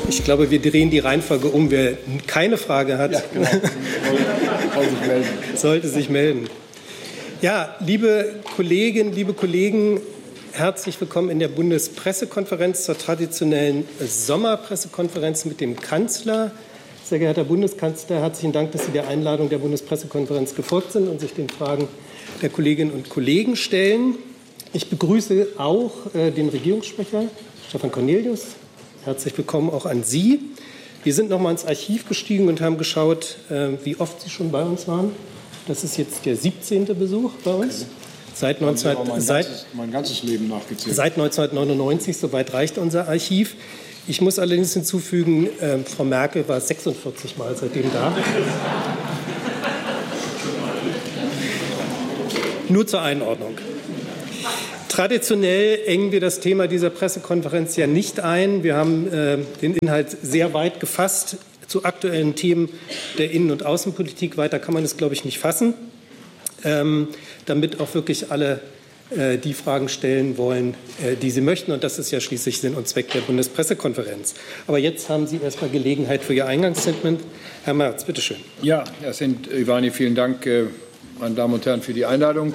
Ich glaube, wir drehen die Reihenfolge um. Wer keine Frage hat, ja, genau. sollte sich melden. Ja, liebe Kolleginnen, liebe Kollegen, herzlich willkommen in der Bundespressekonferenz zur traditionellen Sommerpressekonferenz mit dem Kanzler. Sehr geehrter Bundeskanzler, herzlichen Dank, dass Sie der Einladung der Bundespressekonferenz gefolgt sind und sich den Fragen der Kolleginnen und Kollegen stellen. Ich begrüße auch den Regierungssprecher, Stefan Cornelius. Herzlich willkommen auch an Sie. Wir sind noch mal ins Archiv gestiegen und haben geschaut, wie oft Sie schon bei uns waren. Das ist jetzt der 17. Besuch bei uns. Okay. Mein ganzes Leben nachgezählt. Seit 1999, soweit reicht unser Archiv. Ich muss allerdings hinzufügen, Frau Merkel war 46 Mal seitdem da. Nur zur Einordnung. Traditionell engen wir das Thema dieser Pressekonferenz ja nicht ein. Wir haben den Inhalt sehr weit gefasst zu aktuellen Themen der Innen- und Außenpolitik. Weiter kann man es, glaube ich, nicht fassen, damit auch wirklich alle die Fragen stellen wollen, die sie möchten. Und das ist ja schließlich Sinn und Zweck der Bundespressekonferenz. Aber jetzt haben Sie erst mal Gelegenheit für Ihr Eingangsstatement. Herr Merz, bitte schön. Ja, Herr Ivani, vielen Dank, meine Damen und Herren, für die Einladung.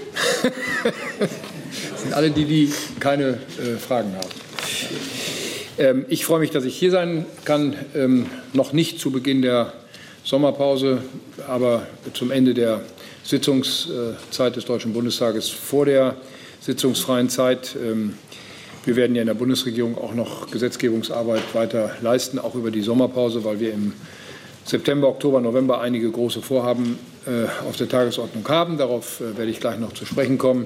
Das sind alle die keine Fragen haben. Ich freue mich, dass ich hier sein kann, noch nicht zu Beginn der Sommerpause, aber zum Ende der Sitzungszeit des Deutschen Bundestages vor der sitzungsfreien Zeit. Wir werden ja in der Bundesregierung auch noch Gesetzgebungsarbeit weiter leisten, auch über die Sommerpause, weil wir im September, Oktober, November einige große Vorhaben auf der Tagesordnung haben. Darauf werde ich gleich noch zu sprechen kommen.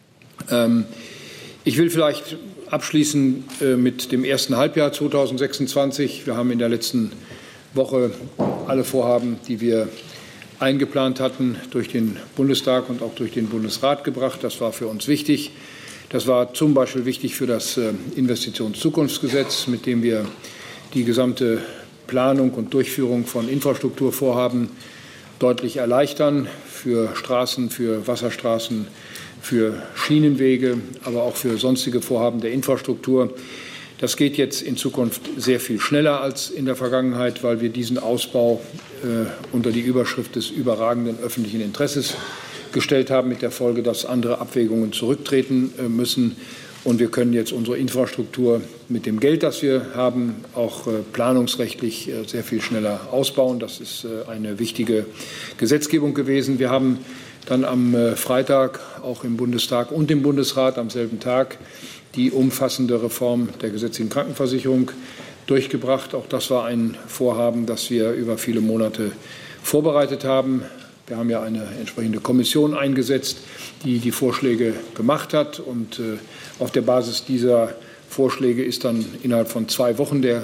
Ich will vielleicht abschließen mit dem ersten Halbjahr 2026. Wir haben in der letzten Woche alle Vorhaben, die wir eingeplant hatten, durch den Bundestag und auch durch den Bundesrat gebracht. Das war für uns wichtig. Das war zum Beispiel wichtig für das Investitionszukunftsgesetz, mit dem wir die gesamte Planung und Durchführung von Infrastrukturvorhaben deutlich erleichtern, für Straßen, für Wasserstraßen, für Schienenwege, aber auch für sonstige Vorhaben der Infrastruktur. Das geht jetzt in Zukunft sehr viel schneller als in der Vergangenheit, weil wir diesen Ausbau unter die Überschrift des überragenden öffentlichen Interesses gestellt haben, mit der Folge, dass andere Abwägungen zurücktreten müssen. Und wir können jetzt unsere Infrastruktur mit dem Geld, das wir haben, auch planungsrechtlich sehr viel schneller ausbauen. Das ist eine wichtige Gesetzgebung gewesen. Wir haben dann am Freitag auch im Bundestag und im Bundesrat am selben Tag die umfassende Reform der gesetzlichen Krankenversicherung durchgebracht. Auch das war ein Vorhaben, das wir über viele Monate vorbereitet haben. Wir haben ja eine entsprechende Kommission eingesetzt, die die Vorschläge gemacht hat. Und auf der Basis dieser Vorschläge ist dann innerhalb von 2 Wochen der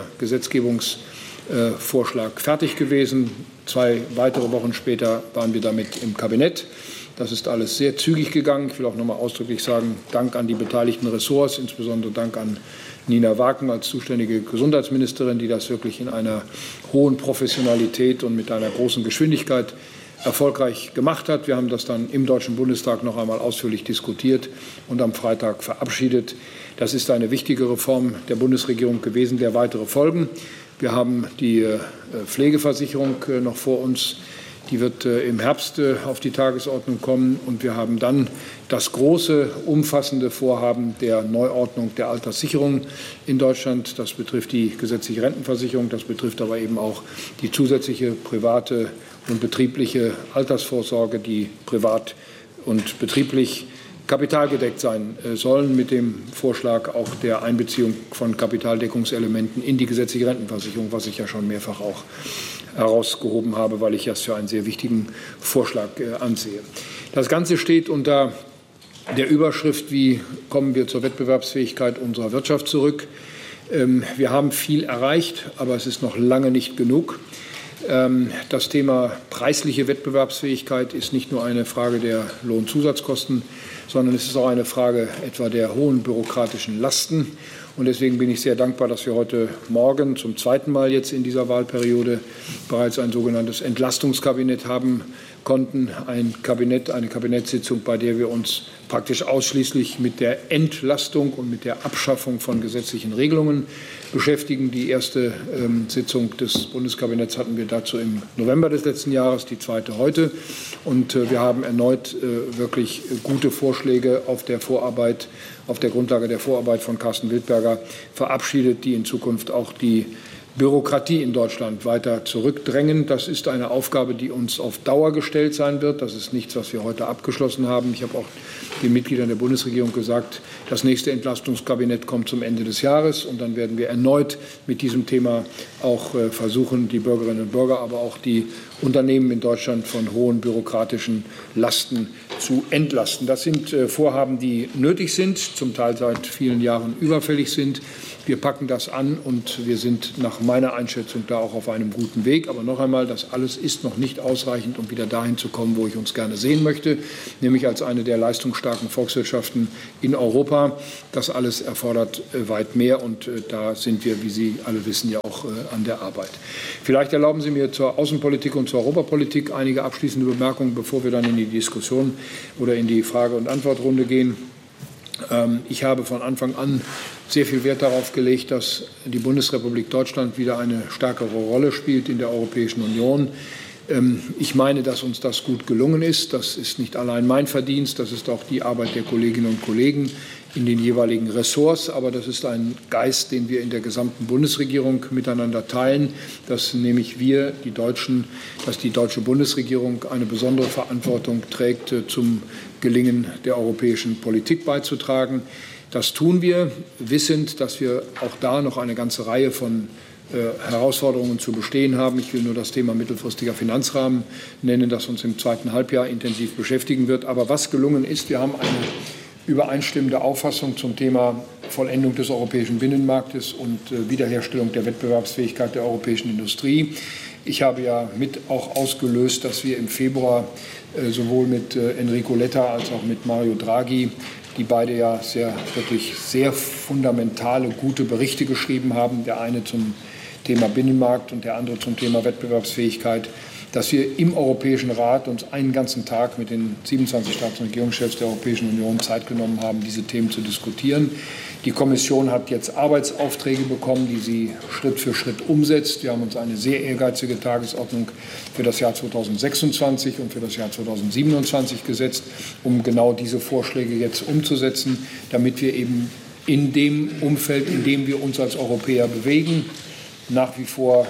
Gesetzgebungsvorschlag fertig gewesen. 2 weitere Wochen später waren wir damit im Kabinett. Das ist alles sehr zügig gegangen. Ich will auch noch mal ausdrücklich sagen, Dank an die beteiligten Ressorts, insbesondere Dank an Nina Waken als zuständige Gesundheitsministerin, die das wirklich in einer hohen Professionalität und mit einer großen Geschwindigkeit erfolgreich gemacht hat. Wir haben das dann im Deutschen Bundestag noch einmal ausführlich diskutiert und am Freitag verabschiedet. Das ist eine wichtige Reform der Bundesregierung gewesen, der weitere folgen. Wir haben die Pflegeversicherung noch vor uns. Die wird im Herbst auf die Tagesordnung kommen. Und wir haben dann das große, umfassende Vorhaben der Neuordnung der Alterssicherung in Deutschland. Das betrifft die gesetzliche Rentenversicherung. Das betrifft aber eben auch die zusätzliche private und betriebliche Altersvorsorge, die privat und betrieblich kapitalgedeckt sein sollen, mit dem Vorschlag auch der Einbeziehung von Kapitaldeckungselementen in die gesetzliche Rentenversicherung, was ich ja schon mehrfach auch herausgehoben habe, weil ich das für einen sehr wichtigen Vorschlag ansehe. Das Ganze steht unter der Überschrift, wie kommen wir zur Wettbewerbsfähigkeit unserer Wirtschaft zurück. Wir haben viel erreicht, aber es ist noch lange nicht genug. Das Thema preisliche Wettbewerbsfähigkeit ist nicht nur eine Frage der Lohnzusatzkosten, sondern es ist auch eine Frage etwa der hohen bürokratischen Lasten. Und deswegen bin ich sehr dankbar, dass wir heute Morgen zum zweiten Mal jetzt in dieser Wahlperiode bereits ein sogenanntes Entlastungskabinett haben konnten. Eine Kabinettssitzung, bei der wir uns praktisch ausschließlich mit der Entlastung und mit der Abschaffung von gesetzlichen Regelungen beschäftigen. Die erste Sitzung des Bundeskabinetts hatten wir dazu im November des letzten Jahres, die zweite heute. Und wir haben erneut wirklich gute Vorschläge auf der Grundlage der Vorarbeit von Carsten Wildberger verabschiedet, die in Zukunft auch die Bürokratie in Deutschland weiter zurückdrängen. Das ist eine Aufgabe, die uns auf Dauer gestellt sein wird. Das ist nichts, was wir heute abgeschlossen haben. Ich habe auch den Mitgliedern der Bundesregierung gesagt, das nächste Entlastungskabinett kommt zum Ende des Jahres und dann werden wir erneut mit diesem Thema auch versuchen, die Bürgerinnen und Bürger, aber auch die Unternehmen in Deutschland von hohen bürokratischen Lasten zu entlasten. Das sind Vorhaben, die nötig sind, zum Teil seit vielen Jahren überfällig sind. Wir packen das an und wir sind nach meiner Einschätzung da auch auf einem guten Weg. Aber noch einmal, das alles ist noch nicht ausreichend, um wieder dahin zu kommen, wo ich uns gerne sehen möchte, nämlich als eine der leistungsstarken Volkswirtschaften in Europa. Das alles erfordert weit mehr und da sind wir, wie Sie alle wissen, ja auch an der Arbeit. Vielleicht erlauben Sie mir zur Außenpolitik und zur Europapolitik einige abschließende Bemerkungen, bevor wir dann in die Diskussion oder in die Frage- und Antwortrunde gehen. Ich habe von Anfang an sehr viel Wert darauf gelegt, dass die Bundesrepublik Deutschland wieder eine stärkere Rolle spielt in der Europäischen Union. Ich meine, dass uns das gut gelungen ist. Das ist nicht allein mein Verdienst, das ist auch die Arbeit der Kolleginnen und Kollegen in den jeweiligen Ressorts. Aber das ist ein Geist, den wir in der gesamten Bundesregierung miteinander teilen, dass nämlich wir, die Deutschen, dass die deutsche Bundesregierung eine besondere Verantwortung trägt, zum Gelingen der europäischen Politik beizutragen. Das tun wir, wissend, dass wir auch da noch eine ganze Reihe von Herausforderungen zu bestehen haben. Ich will nur das Thema mittelfristiger Finanzrahmen nennen, das uns im zweiten Halbjahr intensiv beschäftigen wird. Aber was gelungen ist, wir haben eine übereinstimmende Auffassung zum Thema Vollendung des europäischen Binnenmarktes und Wiederherstellung der Wettbewerbsfähigkeit der europäischen Industrie. Ich habe ja mit auch ausgelöst, dass wir im Februar sowohl mit Enrico Letta als auch mit Mario Draghi, die beide ja wirklich sehr fundamentale, gute Berichte geschrieben haben, der eine zum Thema Binnenmarkt und der andere zum Thema Wettbewerbsfähigkeit, dass wir im Europäischen Rat uns einen ganzen Tag mit den 27 Staats- und Regierungschefs der Europäischen Union Zeit genommen haben, diese Themen zu diskutieren. Die Kommission hat jetzt Arbeitsaufträge bekommen, die sie Schritt für Schritt umsetzt. Wir haben uns eine sehr ehrgeizige Tagesordnung für das Jahr 2026 und für das Jahr 2027 gesetzt, um genau diese Vorschläge jetzt umzusetzen, damit wir eben in dem Umfeld, in dem wir uns als Europäer bewegen, nach wie vor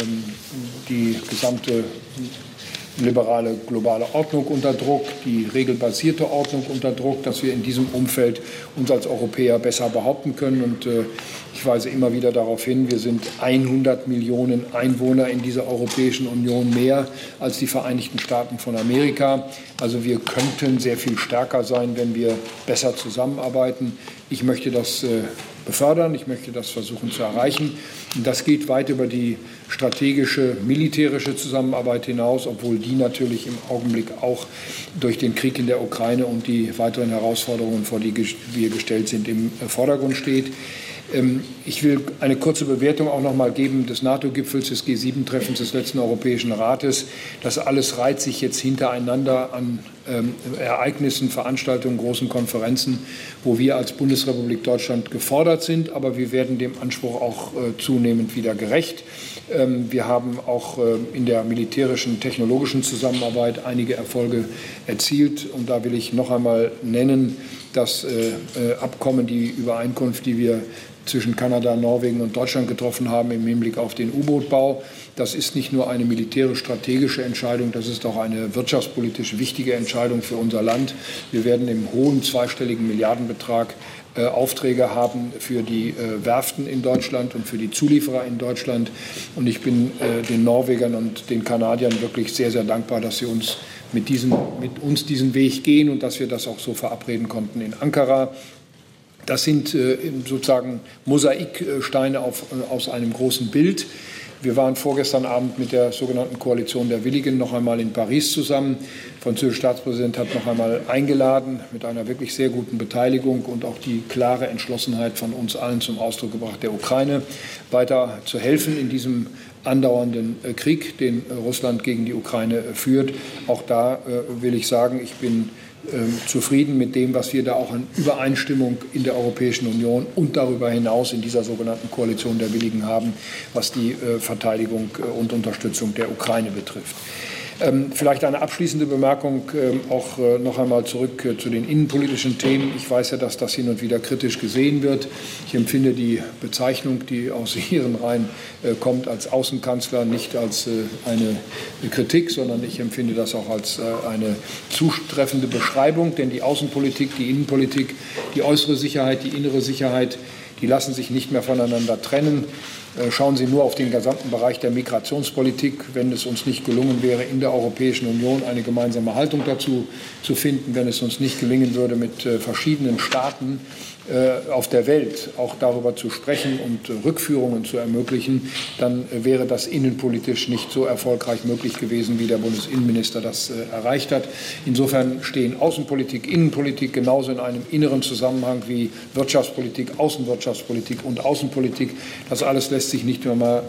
die gesamte liberale globale Ordnung unter Druck, die regelbasierte Ordnung unter Druck, dass wir in diesem Umfeld uns als Europäer besser behaupten können. Und ich weise immer wieder darauf hin, wir sind 100 Millionen Einwohner in dieser Europäischen Union mehr als die Vereinigten Staaten von Amerika. Also wir könnten sehr viel stärker sein, wenn wir besser zusammenarbeiten. Ich möchte das befördern, ich möchte das versuchen zu erreichen. Und das geht weit über die strategische, militärische Zusammenarbeit hinaus, obwohl die natürlich im Augenblick auch durch den Krieg in der Ukraine und die weiteren Herausforderungen, vor die wir gestellt sind, im Vordergrund steht. Ich will eine kurze Bewertung auch noch mal geben des NATO-Gipfels, des G7-Treffens des letzten Europäischen Rates. Das alles reiht sich jetzt hintereinander an Ereignissen, Veranstaltungen, großen Konferenzen, wo wir als Bundesrepublik Deutschland gefordert sind. Aber wir werden dem Anspruch auch zunehmend wieder gerecht. Wir haben auch in der militärischen, technologischen Zusammenarbeit einige Erfolge erzielt. Und da will ich noch einmal nennen, das Abkommen, die Übereinkunft, die wir zwischen Kanada, Norwegen und Deutschland getroffen haben im Hinblick auf den U-Boot-Bau. Das ist nicht nur eine militärisch-strategische Entscheidung, das ist auch eine wirtschaftspolitisch wichtige Entscheidung für unser Land. Wir werden im hohen zweistelligen Milliardenbetrag Aufträge haben für die Werften in Deutschland und für die Zulieferer in Deutschland. Und ich bin den Norwegern und den Kanadiern wirklich sehr, sehr dankbar, dass sie uns mit uns diesen Weg gehen und dass wir das auch so verabreden konnten in Ankara. Das sind sozusagen Mosaiksteine aus einem großen Bild. Wir waren vorgestern Abend mit der sogenannten Koalition der Willigen noch einmal in Paris zusammen. Der französische Staatspräsident hat noch einmal eingeladen, mit einer wirklich sehr guten Beteiligung und auch die klare Entschlossenheit von uns allen zum Ausdruck gebracht, der Ukraine weiter zu helfen in diesem andauernden Krieg, den Russland gegen die Ukraine führt. Auch da will ich sagen, ich bin zufrieden mit dem, was wir da auch an Übereinstimmung in der Europäischen Union und darüber hinaus in dieser sogenannten Koalition der Willigen haben, was die Verteidigung und Unterstützung der Ukraine betrifft. Vielleicht eine abschließende Bemerkung auch noch einmal zurück zu den innenpolitischen Themen. Ich weiß ja, dass das hin und wieder kritisch gesehen wird. Ich empfinde die Bezeichnung, die aus Ihren Reihen kommt, als Außenkanzler nicht als eine Kritik, sondern ich empfinde das auch als eine zutreffende Beschreibung. Denn die Außenpolitik, die Innenpolitik, die äußere Sicherheit, die innere Sicherheit, die lassen sich nicht mehr voneinander trennen. Schauen Sie nur auf den gesamten Bereich der Migrationspolitik. Wenn es uns nicht gelungen wäre, in der Europäischen Union eine gemeinsame Haltung dazu zu finden, wenn es uns nicht gelingen würde, mit verschiedenen Staaten auf der Welt auch darüber zu sprechen und Rückführungen zu ermöglichen, dann wäre das innenpolitisch nicht so erfolgreich möglich gewesen, wie der Bundesinnenminister das erreicht hat. Insofern stehen Außenpolitik, Innenpolitik genauso in einem inneren Zusammenhang wie Wirtschaftspolitik, Außenwirtschaftspolitik und Außenpolitik. Das alles lässt sich nicht mehr mal